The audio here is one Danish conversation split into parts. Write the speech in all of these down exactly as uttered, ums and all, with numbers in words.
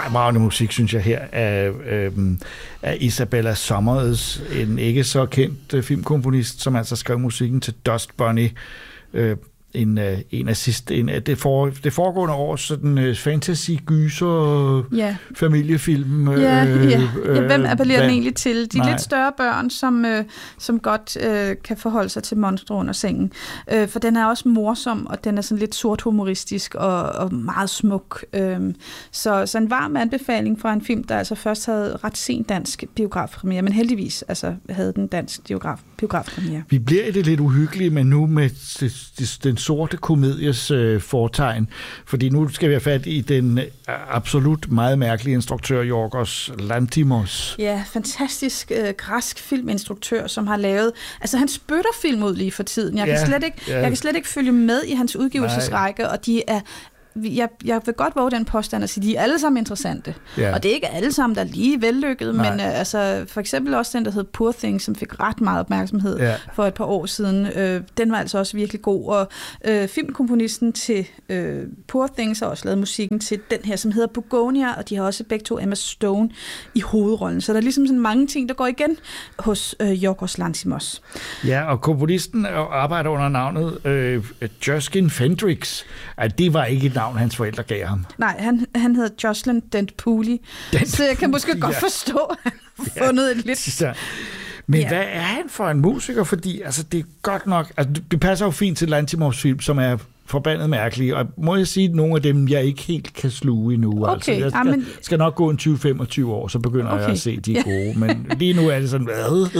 fremragende musik, synes jeg her, af, øh, af Isabella Summers, en ikke så kendt øh, filmkomponist, som altså skrev musikken til Dust Bunny, øh, En, en af sidste, en af det, for, det foregående års sådan uh, fantasy-gyser ja. familiefilm. Ja, øh, ja. ja, hvem appellerer den egentlig til? De nej. lidt større børn, som, øh, som godt øh, kan forholde sig til monstre under sengen. Øh, for den er også morsom, og den er sådan lidt sort humoristisk og, og meget smuk. Øh, så, så en varm anbefaling fra en film, der altså først havde ret sent dansk biografpremiere, men heldigvis altså, havde den dansk biograf, biografpremiere. Vi bliver i det lidt uhyggelige, men nu med den sorte komedies øh, fortegn, fordi nu skal vi have fat i den absolut meget mærkelige instruktør Yorgos Lanthimos. Ja, fantastisk øh, græsk filminstruktør, som har lavet, altså han spytter film ud lige for tiden. Jeg, ja, kan, slet ikke, ja. jeg kan slet ikke følge med i hans udgivelsesrække, nej. Og de er Jeg, jeg vil godt våge den påstand at sige, de er alle sammen interessante. Ja. Og det er ikke alle sammen, der er lige vellykket, men uh, altså, for eksempel også den, der hed Poor Things, som fik ret meget opmærksomhed ja. for et par år siden. Uh, den var altså også virkelig god. Og uh, filmkomponisten til uh, Poor Things har også lavet musikken til den her, som hedder Bugonia, og de har også begge to Emma Stone i hovedrollen. Så der er ligesom sådan mange ting, der går igen hos uh, Yorgos Lanthimos. Ja, og komponisten arbejder under navnet uh, Justin Fendrix. At det var ikke et navn, hans forældre gav ham. Nej, han, han hedder Jocelyn Dent Pooley, så jeg kan måske ja. godt forstå, at han har fundet et lidt... Ja. Men ja. hvad er han for en musiker? Fordi altså, det er godt nok... Altså, det passer jo fint til Lanthimos film, som er forbandet mærkelige, og må jeg sige, at nogle af dem, jeg ikke helt kan sluge endnu. Okay. Altså, jeg skal, Amen. skal nok gå en tyve til femogtyve år, så begynder okay. jeg at se, de er gode. Men lige nu er det sådan...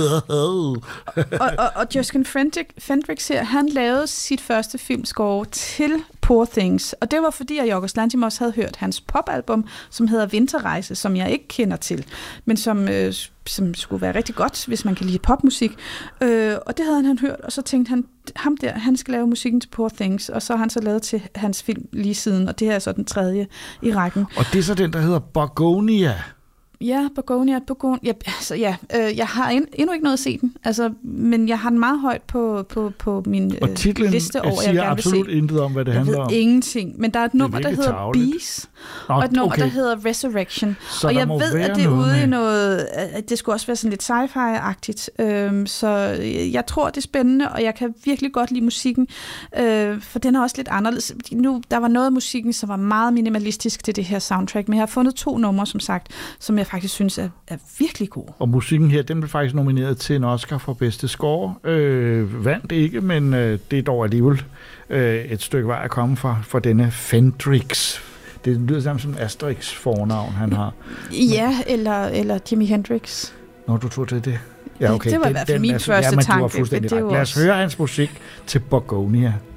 og, og, og Justin Fendrix her, han lavede sit første filmscore til Poor Things, og det var fordi, at Yorgos Lanthimos havde hørt hans popalbum, som hedder Vinterrejse, som jeg ikke kender til, men som... Øh, som skulle være rigtig godt, hvis man kan lide popmusik. Øh, og det havde han hørt, og så tænkte han, ham der, han skal lave musikken til Poor Things, og så har han så lavet til hans film lige siden, og det her er så den tredje i rækken. Og det er så den, der hedder Bugonia. Ja, Bugonia, Bugonia. Ja, altså, ja øh, jeg har end, endnu ikke noget at se den, altså, men jeg har den meget højt på, på, på min øh, liste over, jeg, jeg gerne vil se. Absolut intet om, hvad det jeg handler om. Jeg ved ingenting, men der er et nummer, der hedder tavligt. Bees, Nå, og et nummer, okay. der hedder Resurrection. Så og jeg ved, at det er ude med. i noget, at det skulle også være sådan lidt sci-fi-agtigt, øhm, så jeg tror, det er spændende, og jeg kan virkelig godt lide musikken, øh, for den er også lidt anderledes. Nu, der var noget af musikken, som var meget minimalistisk til det her soundtrack, men jeg har fundet to numre, som sagt, som jeg faktisk synes er, er virkelig gode. Og musikken her, den blev faktisk nomineret til en Oscar for bedste score. Øh, vandt ikke, men øh, det er dog alligevel øh, et stykke vej at komme fra, for denne Fendrix. Det lyder sammen som Asterix fornavn, han har. Ja, eller, eller Jimi Hendrix. Når du tog til det. Ja, okay. Det var i hvert fald min første ja, men tanke. Du var fuldstændig ret. Lad os høre hans musik til Bugonia.